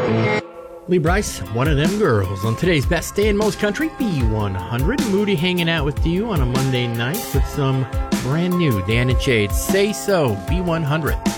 Lee Brice, one of them girls. On today's Best Day in Most Country, B100. Moody hanging out with you on a Monday night with some brand new Dan and Shade. Say So, B100.